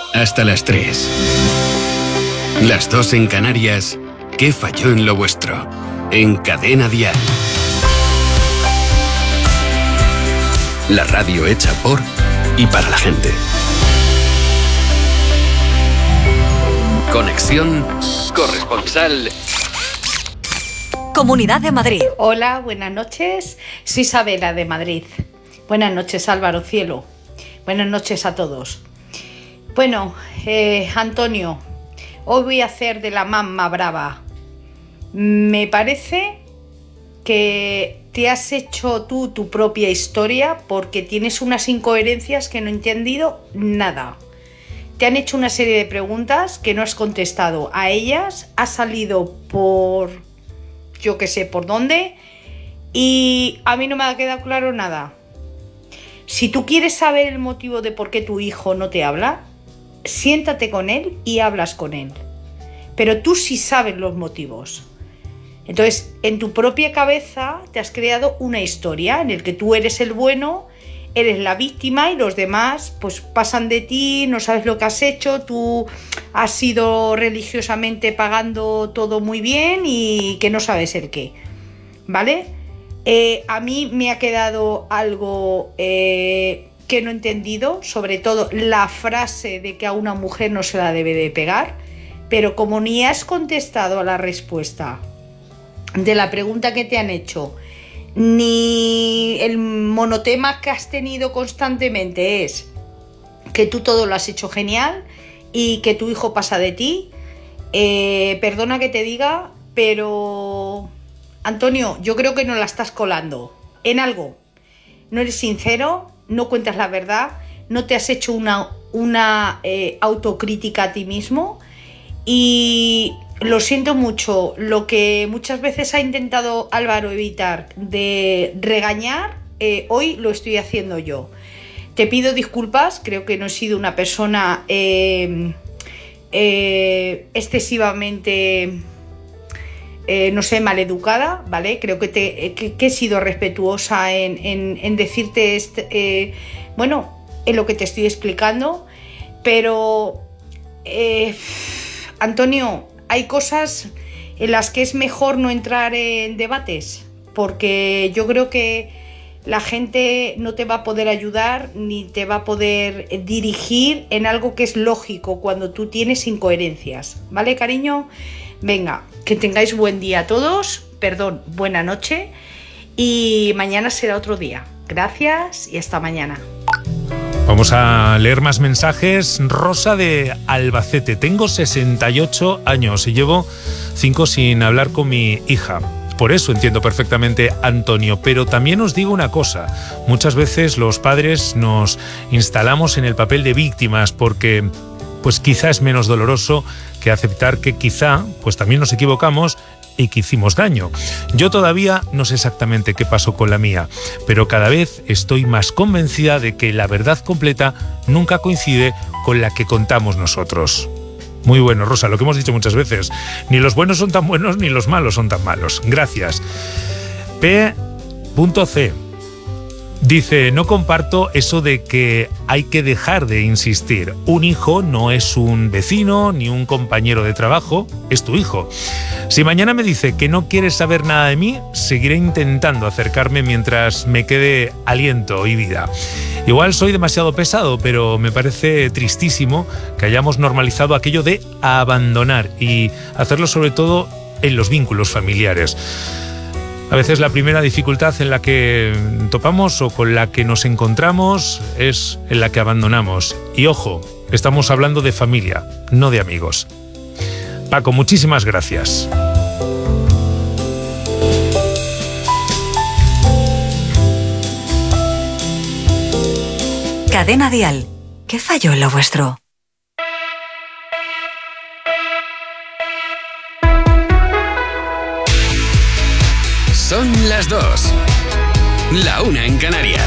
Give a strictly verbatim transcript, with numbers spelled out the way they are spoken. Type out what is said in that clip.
hasta las tres. Las dos en Canarias. ¿Qué falló en lo vuestro? En Cadena Dial. La radio hecha por y para la gente. Conexión corresponsal. Comunidad de Madrid. Hola, buenas noches. Soy Isabela de Madrid. Buenas noches, Álvaro Cielo. Buenas noches a todos. Bueno, eh, Antonio, hoy voy a hacer de la mamá brava. Me parece que te has hecho tú tu propia historia porque tienes unas incoherencias que no he entendido nada. Te han hecho una serie de preguntas que no has contestado. A ellas has salido por... yo qué sé por dónde, y a mí no me ha quedado claro nada. Si tú quieres saber el motivo de por qué tu hijo no te habla, siéntate con él y hablas con él. Pero tú sí sabes los motivos. Entonces, en tu propia cabeza te has creado una historia en la que tú eres el bueno, eres la víctima y los demás pues pasan de ti, no sabes lo que has hecho, tú has ido religiosamente pagando todo muy bien y que no sabes el qué, ¿vale? Eh, a mí me ha quedado algo eh, que no he entendido, sobre todo la frase de que a una mujer no se la debe de pegar, pero como ni has contestado a la respuesta de la pregunta que te han hecho, ni el monotema que has tenido constantemente es que tú todo lo has hecho genial y que tu hijo pasa de ti, eh, perdona que te diga, pero Antonio, yo creo que no la estás colando en algo. No eres sincero, no cuentas la verdad, no te has hecho una, una eh, autocrítica a ti mismo y... Lo siento mucho, lo que muchas veces ha intentado Álvaro evitar de regañar, eh, hoy lo estoy haciendo yo. Te pido disculpas, creo que no he sido una persona eh, eh, excesivamente, eh, no sé, maleducada, ¿vale? Creo que, te, que, que he sido respetuosa en, en, en decirte, este, eh, bueno, en lo que te estoy explicando, pero, eh, Antonio... hay cosas en las que es mejor no entrar en debates, porque yo creo que la gente no te va a poder ayudar ni te va a poder dirigir en algo que es lógico cuando tú tienes incoherencias, ¿vale, cariño? Venga, que tengáis buen día a todos, perdón, buena noche, y mañana será otro día. Gracias y hasta mañana. Vamos a leer más mensajes. Rosa de Albacete. Tengo sesenta y ocho años y llevo cinco sin hablar con mi hija. Por eso entiendo perfectamente a Antonio, pero también os digo una cosa. Muchas veces los padres nos instalamos en el papel de víctimas porque pues quizá es menos doloroso que aceptar que quizá pues también nos equivocamos y que hicimos daño. Yo todavía no sé exactamente qué pasó con la mía, pero cada vez estoy más convencida de que la verdad completa nunca coincide con la que contamos nosotros. Muy bueno, Rosa, lo que hemos dicho muchas veces. Ni los buenos son tan buenos, ni los malos son tan malos. Gracias. P C dice, no comparto eso de que hay que dejar de insistir. Un hijo no es un vecino ni un compañero de trabajo, es tu hijo. Si mañana me dice que no quiere saber nada de mí, seguiré intentando acercarme mientras me quede aliento y vida. Igual soy demasiado pesado, pero me parece tristísimo que hayamos normalizado aquello de abandonar y hacerlo sobre todo en los vínculos familiares. A veces la primera dificultad en la que topamos o con la que nos encontramos es en la que abandonamos. Y ojo, estamos hablando de familia, no de amigos. Paco, muchísimas gracias. Cadena Dial. ¿Qué falló en lo vuestro? Son las dos. La una en Canarias.